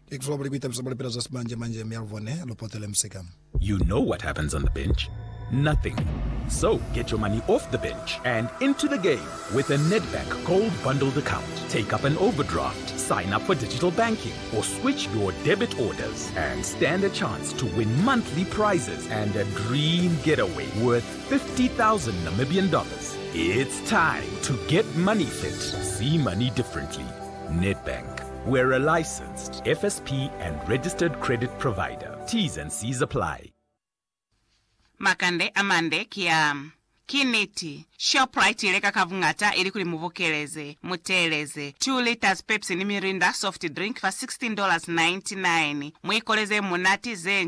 You know what happens on the bench? Nothing. So get your money off the bench and into the game with a Nedbank Gold Bundled account. Take up an overdraft, sign up for digital banking, or switch your debit orders and stand a chance to win monthly prizes and a dream getaway worth 50,000 Namibian dollars. It's time to get money fit. See money differently. Nedbank. We're a licensed FSP and registered credit provider. T's and C's apply. Makande amande kia Kineti Shoprite ileka kavungata ili kuli muvokeleze muteleze 2 liters Pepsi ni Mirinda soft drink for $16.99 mwikoleze munati zenji